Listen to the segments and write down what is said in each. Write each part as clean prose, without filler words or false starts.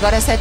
Agora é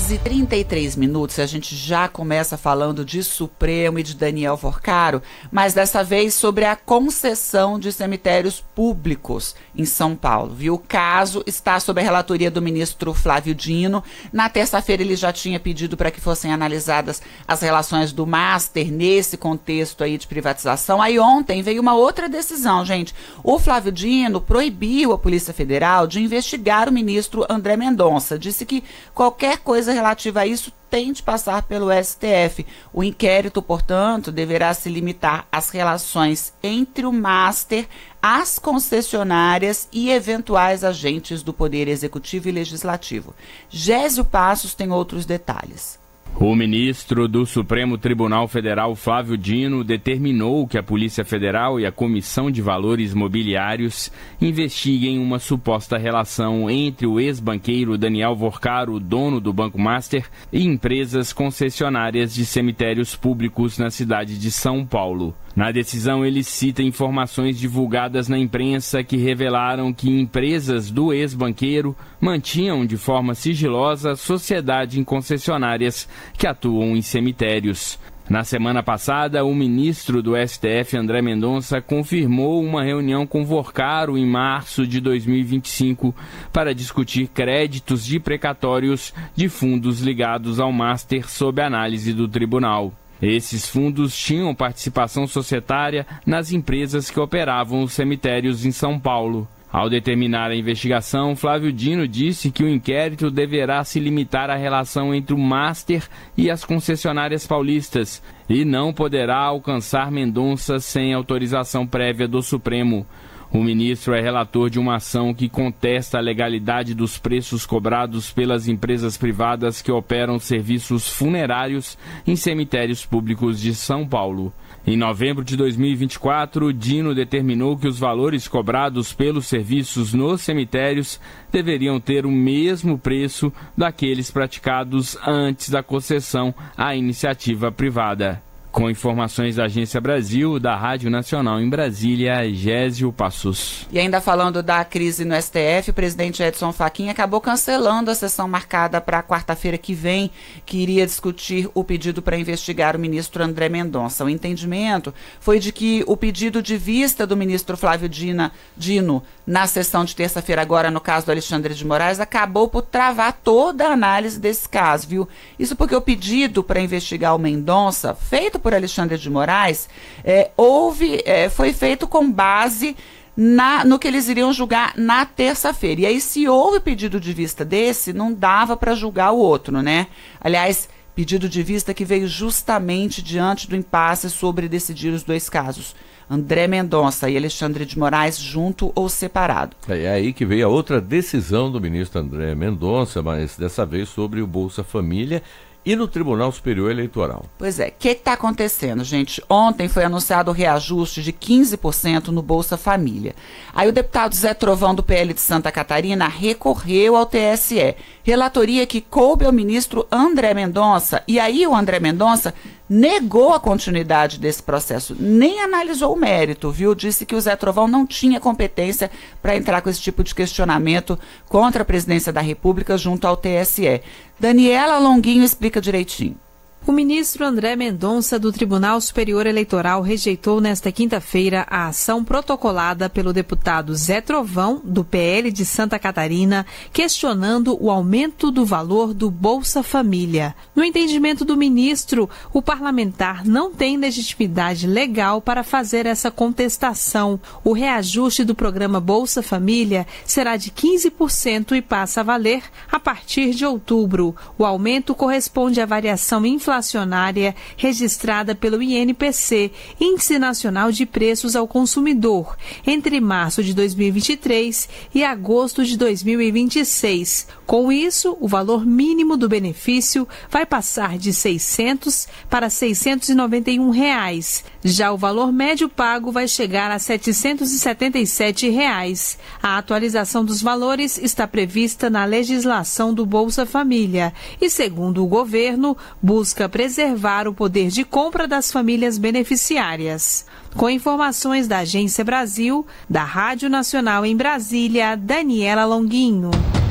7h33. A gente já começa falando de Supremo e de Daniel Forcaro, mas dessa vez sobre a concessão de cemitérios públicos em São Paulo, viu? O caso está sob a relatoria do ministro Flávio Dino. Na terça-feira ele já tinha pedido para que fossem analisadas as relações do Master nesse contexto aí de privatização. Aí ontem veio uma outra decisão, gente. O Flávio Dino proibiu a Polícia Federal de investigar o ministro André Mendonça. Disse que qualquer coisa relativa a isso tem de passar pelo STF. O inquérito, portanto, deverá se limitar às relações entre o Master, as concessionárias e eventuais agentes do Poder Executivo e Legislativo. Gésio Passos tem outros detalhes. O ministro do Supremo Tribunal Federal, Flávio Dino, determinou que a Polícia Federal e a Comissão de Valores Mobiliários investiguem uma suposta relação entre o ex-banqueiro Daniel Forcaro, dono do Banco Master, e empresas concessionárias de cemitérios públicos na cidade de São Paulo. Na decisão, ele cita informações divulgadas na imprensa que revelaram que empresas do ex-banqueiro mantinham de forma sigilosa sociedade em concessionárias que atuam em cemitérios. Na semana passada, o ministro do STF, André Mendonça, confirmou uma reunião com Forcaro em março de 2025 para discutir créditos de precatórios de fundos ligados ao Master sob análise do tribunal. Esses fundos tinham participação societária nas empresas que operavam os cemitérios em São Paulo. Ao determinar a investigação, Flávio Dino disse que o inquérito deverá se limitar à relação entre o Master e as concessionárias paulistas e não poderá alcançar Mendonça sem autorização prévia do Supremo. O ministro é relator de uma ação que contesta a legalidade dos preços cobrados pelas empresas privadas que operam serviços funerários em cemitérios públicos de São Paulo. Em novembro de 2024, Dino determinou que os valores cobrados pelos serviços nos cemitérios deveriam ter o mesmo preço daqueles praticados antes da concessão à iniciativa privada. Com informações da Agência Brasil, da Rádio Nacional em Brasília, Gésio Passos. E ainda falando da crise no STF, o presidente Edson Fachin acabou cancelando a sessão marcada para quarta-feira que vem, que iria discutir o pedido para investigar o ministro André Mendonça. O entendimento foi de que o pedido de vista do ministro Flávio Dino na sessão de terça-feira, agora no caso do Alexandre de Moraes, acabou por travar toda a análise desse caso, viu? Isso porque o pedido para investigar o Mendonça, feito por Alexandre de Moraes, foi feito com base no que eles iriam julgar na terça-feira. E aí, se houve pedido de vista desse, não dava para julgar o outro, né? Aliás, pedido de vista que veio justamente diante do impasse sobre decidir os dois casos. André Mendonça e Alexandre de Moraes junto ou separado. É aí que veio a outra decisão do ministro André Mendonça, mas dessa vez sobre o Bolsa Família e no Tribunal Superior Eleitoral. Pois é, o que está acontecendo, gente? Ontem foi anunciado o reajuste de 15% no Bolsa Família. Aí o deputado Zé Trovão, do PL de Santa Catarina, recorreu ao TSE. Relatoria que coube ao ministro André Mendonça. E aí o André Mendonça negou a continuidade desse processo, nem analisou o mérito, viu? Disse que o Zé Trovão não tinha competência para entrar com esse tipo de questionamento contra a presidência da República junto ao TSE. Daniela Longuinho explica direitinho. O ministro André Mendonça, do Tribunal Superior Eleitoral, rejeitou nesta quinta-feira a ação protocolada pelo deputado Zé Trovão, do PL de Santa Catarina, questionando o aumento do valor do Bolsa Família. No entendimento do ministro, o parlamentar não tem legitimidade legal para fazer essa contestação. O reajuste do programa Bolsa Família será de 15% e passa a valer a partir de outubro. O aumento corresponde à variação inflacionária registrada pelo INPC, Índice Nacional de Preços ao Consumidor, entre março de 2023 e agosto de 2026. Com isso, o valor mínimo do benefício vai passar de R$ 600 para R$ 691. Já o valor médio pago vai chegar a R$ 777. A atualização dos valores está prevista na legislação do Bolsa Família e, segundo o governo, busca preservar o poder de compra das famílias beneficiárias. Com informações da Agência Brasil, da Rádio Nacional em Brasília, Daniela Longuinho.